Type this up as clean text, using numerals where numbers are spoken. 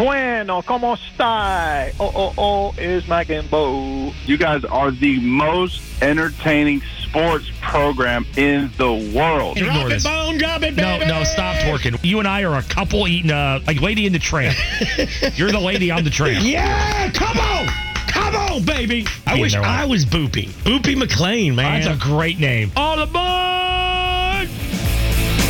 Bueno, ¿cómo está? Is my Gambo. You guys are the most entertaining sports program in the world. Drop it, Bone, drop it, baby. No, stop twerking. You and I are a couple eating like Lady and the Tramp. You're the lady on the tramp. Yeah, come on. Come on, baby. I wish I was Boopy. Boopy McLean, man. That's a great name. All aboard!